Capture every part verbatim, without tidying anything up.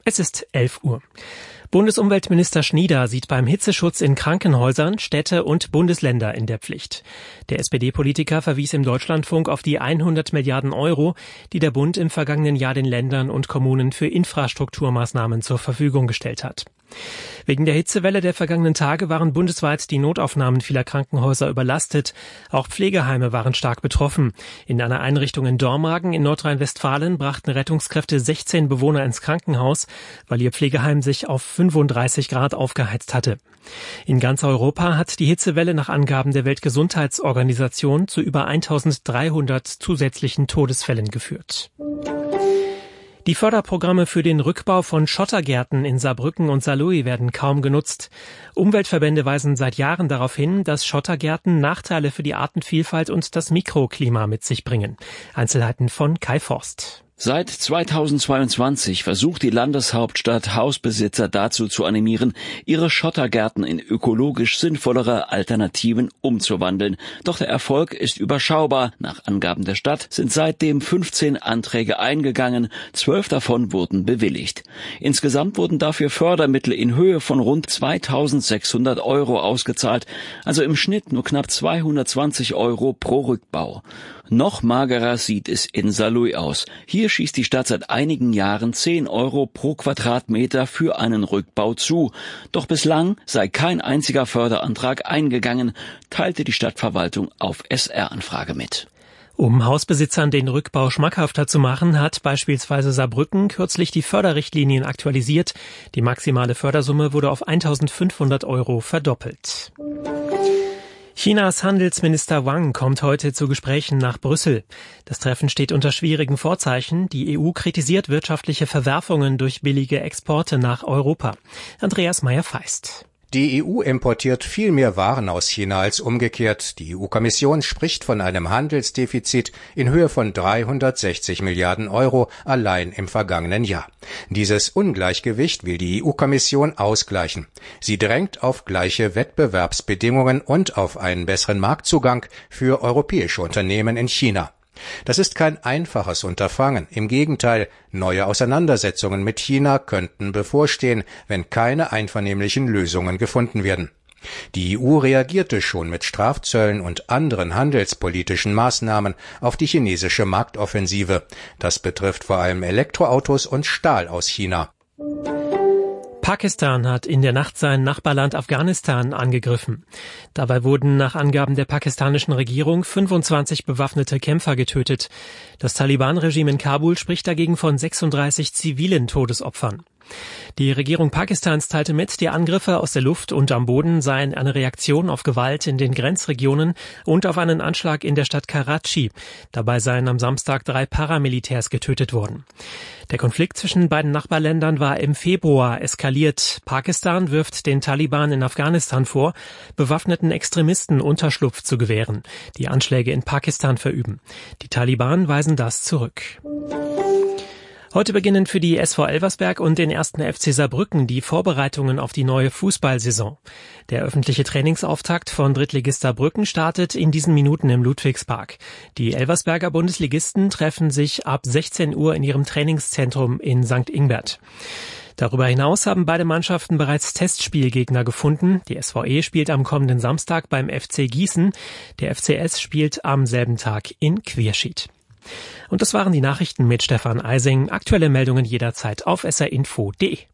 Es ist elf Uhr. Bundesumweltminister Schnieder sieht beim Hitzeschutz in Krankenhäusern Städte und Bundesländer in der Pflicht. Der S P D-Politiker verwies im Deutschlandfunk auf die hundert Milliarden Euro, die der Bund im vergangenen Jahr den Ländern und Kommunen für Infrastrukturmaßnahmen zur Verfügung gestellt hat. Wegen der Hitzewelle der vergangenen Tage waren bundesweit die Notaufnahmen vieler Krankenhäuser überlastet. Auch Pflegeheime waren stark betroffen. In einer Einrichtung in Dormagen in Nordrhein-Westfalen brachten Rettungskräfte sechzehn Bewohner ins Krankenhaus, weil ihr Pflegeheim sich auf fünfunddreißig Grad aufgeheizt hatte. In ganz Europa hat die Hitzewelle nach Angaben der Weltgesundheitsorganisation zu über eintausenddreihundert zusätzlichen Todesfällen geführt. Die Förderprogramme für den Rückbau von Schottergärten in Saarbrücken und Saarlouis werden kaum genutzt. Umweltverbände weisen seit Jahren darauf hin, dass Schottergärten Nachteile für die Artenvielfalt und das Mikroklima mit sich bringen. Einzelheiten von Kai Forst. Seit zweitausendzweiundzwanzig versucht die Landeshauptstadt Hausbesitzer dazu zu animieren, ihre Schottergärten in ökologisch sinnvollere Alternativen umzuwandeln. Doch der Erfolg ist überschaubar. Nach Angaben der Stadt sind seitdem fünfzehn Anträge eingegangen, zwölf davon wurden bewilligt. Insgesamt wurden dafür Fördermittel in Höhe von rund zweitausendsechshundert Euro ausgezahlt, also im Schnitt nur knapp zweihundertzwanzig Euro pro Rückbau. Noch magerer sieht es in Saarlouis aus. Hier schießt die Stadt seit einigen Jahren zehn Euro pro Quadratmeter für einen Rückbau zu. Doch bislang sei kein einziger Förderantrag eingegangen, teilte die Stadtverwaltung auf S R-Anfrage mit. Um Hausbesitzern den Rückbau schmackhafter zu machen, hat beispielsweise Saarbrücken kürzlich die Förderrichtlinien aktualisiert. Die maximale Fördersumme wurde auf eintausendfünfhundert Euro verdoppelt. Chinas Handelsminister Wang kommt heute zu Gesprächen nach Brüssel. Das Treffen steht unter schwierigen Vorzeichen. Die E U kritisiert wirtschaftliche Verwerfungen durch billige Exporte nach Europa. Andreas Meyer-Feist. Die E U importiert viel mehr Waren aus China als umgekehrt. Die E U-Kommission spricht von einem Handelsdefizit in Höhe von dreihundertsechzig Milliarden Euro allein im vergangenen Jahr. Dieses Ungleichgewicht will die E U-Kommission ausgleichen. Sie drängt auf gleiche Wettbewerbsbedingungen und auf einen besseren Marktzugang für europäische Unternehmen in China. Das ist kein einfaches Unterfangen. Im Gegenteil, neue Auseinandersetzungen mit China könnten bevorstehen, wenn keine einvernehmlichen Lösungen gefunden werden. Die E U reagierte schon mit Strafzöllen und anderen handelspolitischen Maßnahmen auf die chinesische Marktoffensive. Das betrifft vor allem Elektroautos und Stahl aus China. Pakistan hat in der Nacht sein Nachbarland Afghanistan angegriffen. Dabei wurden nach Angaben der pakistanischen Regierung fünfundzwanzig bewaffnete Kämpfer getötet. Das Taliban-Regime in Kabul spricht dagegen von sechsunddreißig zivilen Todesopfern. Die Regierung Pakistans teilte mit, die Angriffe aus der Luft und am Boden seien eine Reaktion auf Gewalt in den Grenzregionen und auf einen Anschlag in der Stadt Karachi. Dabei seien am Samstag drei Paramilitärs getötet worden. Der Konflikt zwischen beiden Nachbarländern war im Februar eskaliert. Pakistan wirft den Taliban in Afghanistan vor, bewaffneten Extremisten Unterschlupf zu gewähren, die Anschläge in Pakistan verüben. Die Taliban weisen das zurück. Heute beginnen für die S V Elversberg und den ersten F C Saarbrücken die Vorbereitungen auf die neue Fußballsaison. Der öffentliche Trainingsauftakt von Drittligist Saarbrücken startet in diesen Minuten im Ludwigspark. Die Elversberger Bundesligisten treffen sich ab sechzehn Uhr in ihrem Trainingszentrum in Sankt Ingbert. Darüber hinaus haben beide Mannschaften bereits Testspielgegner gefunden. Die S V E spielt am kommenden Samstag beim F C Gießen. Der F C S spielt am selben Tag in Querschied. Und das waren die Nachrichten mit Stefan Eising. Aktuelle Meldungen jederzeit auf s r info punkt d e.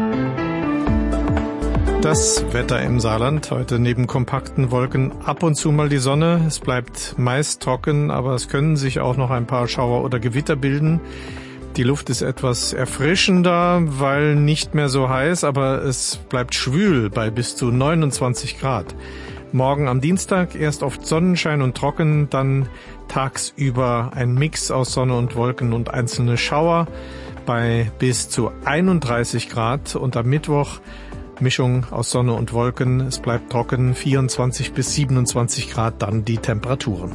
Das Wetter im Saarland, heute neben kompakten Wolken ab und zu mal die Sonne. Es bleibt meist trocken, aber es können sich auch noch ein paar Schauer oder Gewitter bilden. Die Luft ist etwas erfrischender, weil nicht mehr so heiß, aber es bleibt schwül bei bis zu neunundzwanzig Grad. Morgen am Dienstag erst oft Sonnenschein und trocken, dann tagsüber ein Mix aus Sonne und Wolken und einzelne Schauer bei bis zu einunddreißig Grad und am Mittwoch Mischung aus Sonne und Wolken. Es bleibt trocken, vierundzwanzig bis siebenundzwanzig Grad dann die Temperaturen.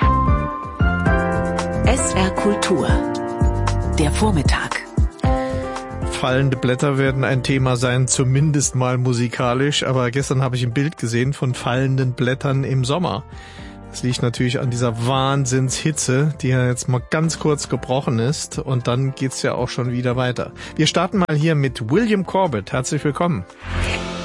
S R Kultur, der Vormittag. Fallende Blätter werden ein Thema sein, zumindest mal musikalisch, aber gestern habe ich ein Bild gesehen von fallenden Blättern im Sommer. Es liegt natürlich an dieser Wahnsinnshitze, die ja jetzt mal ganz kurz gebrochen ist. Und dann geht's ja auch schon wieder weiter. Wir starten mal hier mit William Corbett. Herzlich willkommen.